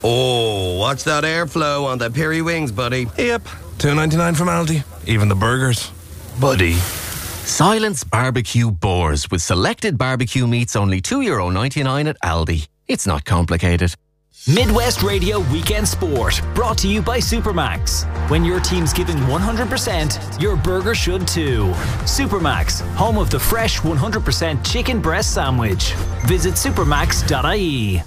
Oh, watch that airflow on the Piri wings, buddy. Yep, $2.99 from Aldi. Even the burgers. Buddy. Silence Barbecue Boars with selected barbecue meats only €2.99 at Aldi. It's not complicated. Midwest Radio Weekend Sport, brought to you by Supermax. When your team's giving 100%, your burger should too. Supermax, home of the fresh 100% chicken breast sandwich. Visit supermax.ie.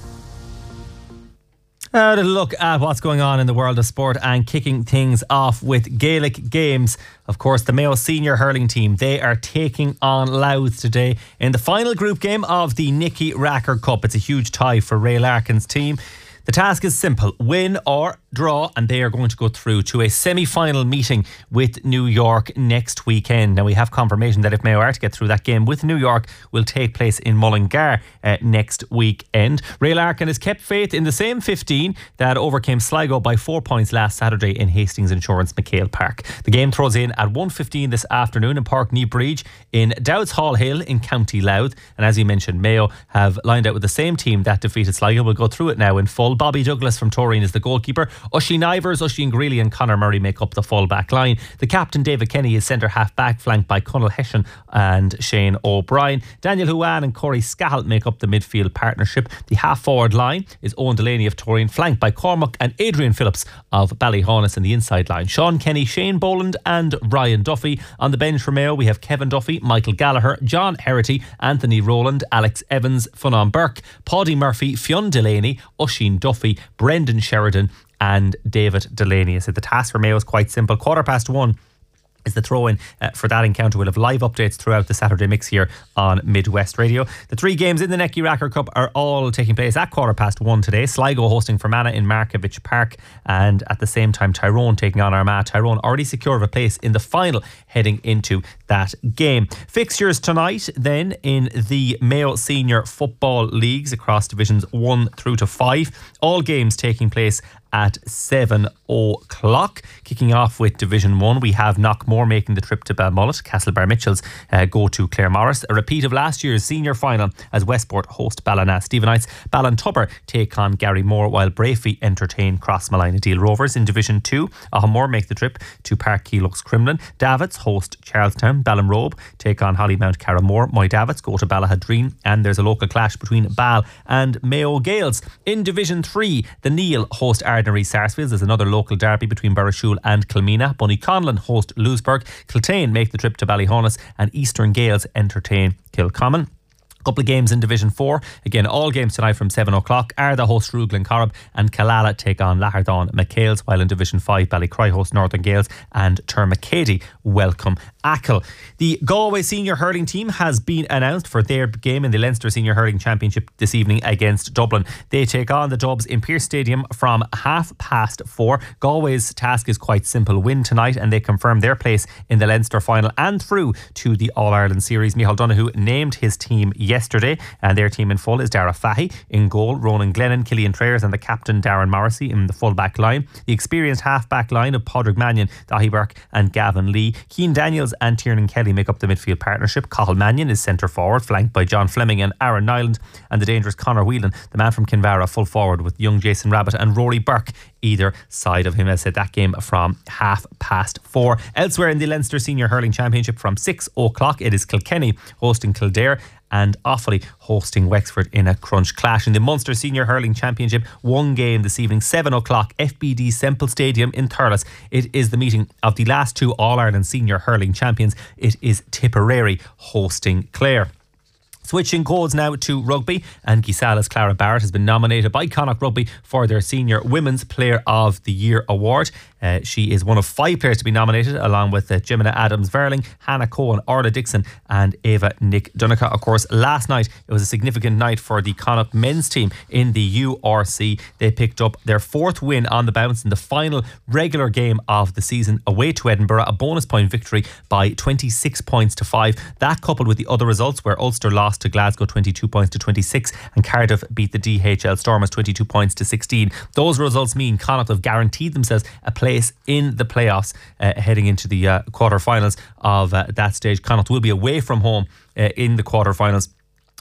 A little look at what's going on in the world of sport and kicking things off with Gaelic games. Of course, the Mayo senior hurling team, they are taking on Louth today in the final group game of the Nicky Racker Cup. It's a huge tie for Ray Larkin's team. The task is simple: win or draw, and they are going to go through to a semi-final meeting with New York next weekend. Now, we have confirmation that if Mayo are to get through that game with New York, will take place in Mullingar next weekend. Ray Larkin has kept faith in the same 15 that overcame Sligo by 4 points last Saturday in Hastings Insurance McHale Park. The game throws in at 1:15 this afternoon in Park Ní Bríd in Dowds Hall Hill in County Louth. And as you mentioned, Mayo have lined out with the same team that defeated Sligo. We'll go through it now in full. Bobby Douglas from Torreen is the goalkeeper. Oisin Ivers, Oisin Greeley and Conor Murray make up the full back line. The captain, David Kenny, is centre half back, flanked by Conal Hession and Shane O'Brien. Daniel Huan and Corey Scahill make up the midfield partnership. The half forward line is Owen Delaney of Torreen, flanked by Cormac and Adrian Phillips of Ballyhaunis in the inside line. Sean Kenny, Shane Boland and Ryan Duffy. On the bench for Mayo, we have Kevin Duffy, Michael Gallagher, John Herity, Anthony Rowland, Alex Evans, Funan Burke, Paddy Murphy, Fionn Delaney, Oisin Duffy, Brendan Sheridan and David Delaney. I said the task for Mayo is quite simple. 1:15 is the throw-in for that encounter. We'll have live updates throughout the Saturday mix here on Midwest Radio. The three games in the Nicky Racker Cup are all taking place at 1:15 today. Sligo hosting Fermanagh in Markievicz Park, and at the same time Tyrone taking on Armagh. Tyrone already secured a place in the final heading into that game. Fixtures tonight then in the Mayo Senior Football Leagues across divisions 1 through to 5. All games taking place at 7 o'clock. Kicking off with Division 1, we have Knockmore making the trip to Balmullet. Castlebar Mitchells go to Claremorris. A repeat of last year's senior final as Westport host Ballina. Stephenites Ballintubber take on Garrymore, while Brafey entertain Crossmalina Deal Rovers. In Division 2, Ahamore make the trip to Park Keylux Crumlin. Davits host Charlestown. Ballinrobe take on Hollymount Carramore. Moy Davits go to Ballahadreen, and there's a local clash between Ball and Mayo Gales. In Division 3, the Neil host Ardnary Sarsfields. There's another local derby between Burrishoole and Kilmina. Bunnyconlon host Lewisburg. Kiltane make the trip to Ballyhaunis, and Eastern Gales entertain Kilcommon. Couple of games in Division 4. Again, all games tonight from 7 o'clock. Arda host Ruglan Corrib and Killala take on Lahardon McHales, while in Division 5 Ballycroy host Northern Gales and Termacady welcome Achill. The Galway Senior Hurling team has been announced for their game in the Leinster Senior Hurling Championship this evening against Dublin. They take on the Dubs in Pearse Stadium from 4:30. Galway's task is quite simple: win tonight and they confirm their place in the Leinster final and through to the All-Ireland Series. Micheál Donoghue named his team yesterday, and their team in full is Dara Fahy in goal, Ronan Glennon, Killian Trayers and the captain Darren Morrissey in the full back line. The experienced half back line of Padraig Mannion, Dahi Burke and Gavin Lee. Keane Daniels and Tiernan Kelly make up the midfield partnership. Cathal Mannion is centre forward, flanked by John Fleming and Aaron Nyland, and the dangerous Conor Whelan, the man from Kinvara, full forward with young Jason Rabbit and Rory Burke either side of him. As I said, that game from 4:30. Elsewhere in the Leinster Senior Hurling Championship from 6 o'clock, it is Kilkenny hosting Kildare and Offaly hosting Wexford in a crunch clash. In the Munster Senior Hurling Championship, one game this evening, 7 o'clock, FBD Semple Stadium in Thurles. It is the meeting of the last two All-Ireland Senior Hurling champions. It is Tipperary hosting Clare. Switching codes now to rugby, and Gisala's Clara Barrett has been nominated by Connacht Rugby for their Senior Women's Player of the Year award. She is one of 5 players to be nominated, along with Jimena Adams-Verling, Hannah Cohen, Orla Dixon and Ava Nick Dunica. Of course, last night it was a significant night for the Connacht men's team in the URC. They picked up their 4th win on the bounce in the final regular game of the season away to Edinburgh, a bonus point victory by 26 points to 5. That coupled with the other results where Ulster lost to Glasgow 22 points to 26 and Cardiff beat the DHL Stormers 22 points to 16. Those results mean Connacht have guaranteed themselves a place in the playoffs heading into the quarterfinals of that stage. Connacht will be away from home in the quarterfinals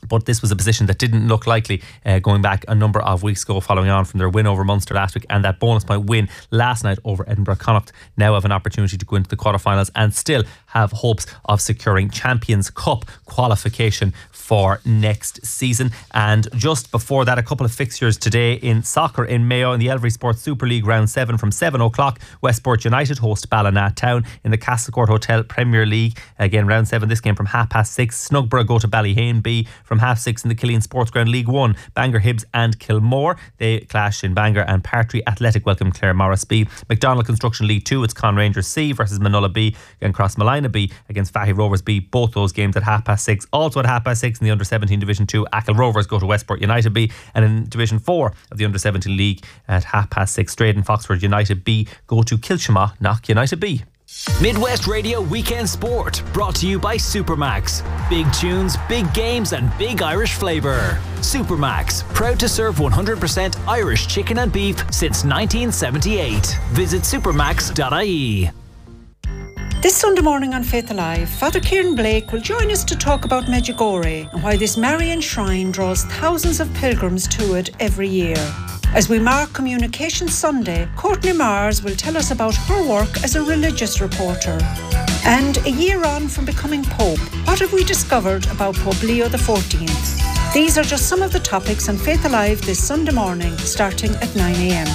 But this was a position that didn't look likely going back a number of weeks ago, following on from their win over Munster last week and that bonus point win last night over Edinburgh Connacht. Now have an opportunity to go into the quarterfinals and still have hopes of securing Champions Cup qualification for next season. And just before that, a couple of fixtures today in soccer in Mayo in the Elvery Sports Super League Round 7 from 7 o'clock. Westport United host Ballina Town in the Castlecourt Hotel Premier League. Again, Round 7, this game from 6:30. Snugborough go to Ballyhane B from 6:30 in the Killeen Sports Ground League 1. Bangor Hibs and Kilmore, they clash in Bangor, and Partry Athletic welcome Claremorris B. McDonald Construction League 2, it's Con Rangers C versus Manola B and Crossmolina B against Fahy Rovers B. Both those games at 6:30. Also at 6:30 in the Under 17 Division 2, Achill Rovers go to Westport United B, and in Division 4 of the Under 17 League at 6:30, Straden Foxford United B go to Kilchama Knock United B. Midwest Radio Weekend Sport, brought to you by Supermax. Big tunes, big games and big Irish flavour. Supermax, proud to serve 100% Irish chicken and beef since 1978. Visit supermax.ie. This Sunday morning on Faith Alive, Father Kieran Blake will join us to talk about Medjugorje and why this Marian shrine draws thousands of pilgrims to it every year. As we mark Communication Sunday, Courtney Mars will tell us about her work as a religious reporter. And a year on from becoming Pope, what have we discovered about Pope Leo XIV? These are just some of the topics on Faith Alive this Sunday morning, starting at 9 a.m.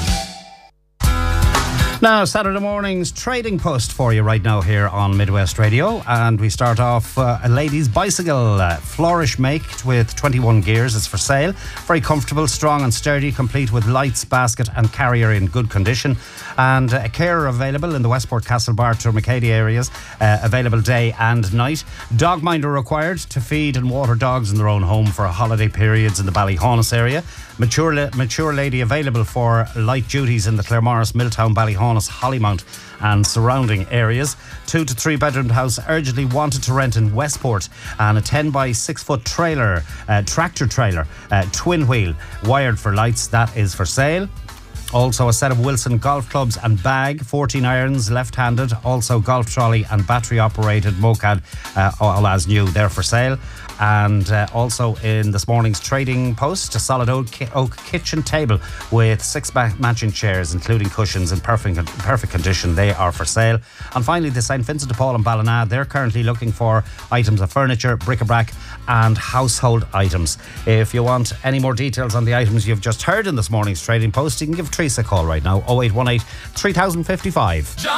Now, Saturday morning's trading post for you right now here on Midwest Radio. And we start off a lady's bicycle, Flourish make with 21 gears. It's for sale. Very comfortable, strong and sturdy, complete with lights, basket and carrier in good condition. And a carer available in the Westport, Castlebar, Turmacady areas, available day and night. Dog minder required to feed and water dogs in their own home for holiday periods in the Ballyhaunis area. Mature lady available for light duties in the Claremorris, Milltown, Ballyhaunis, Hollymount and surrounding areas. 2 to 3 bedroom house urgently wanted to rent in Westport, and a 10 by 6 foot trailer, tractor trailer, twin wheel, wired for lights, that is for sale. Also a set of Wilson golf clubs and bag, 14 irons left-handed, also golf trolley and battery operated moped, all as new, they're for sale. And also in this morning's trading post, a solid oak kitchen table with 6 matching chairs, including cushions in perfect condition. They are for sale. And finally, the St. Vincent de Paul and Ballina, they're currently looking for items of furniture, bric-a-brac and household items. If you want any more details on the items you've just heard in this morning's trading post, you can give Teresa a call right now, 0818 3055.